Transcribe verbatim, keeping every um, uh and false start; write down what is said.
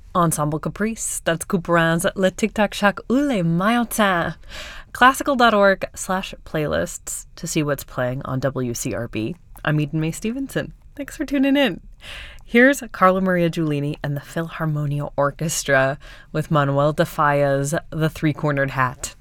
Ensemble Caprice, that's Couperin's Le Tic Tac Chac ou Les Maillotins. Classical.org slash playlists to see what's playing on W C R B. I'm Eden Mae Stevenson. Thanks for tuning in. Here's Carla Maria Giulini and the Philharmonia Orchestra with Manuel de Falla's The Three-Cornered Hat.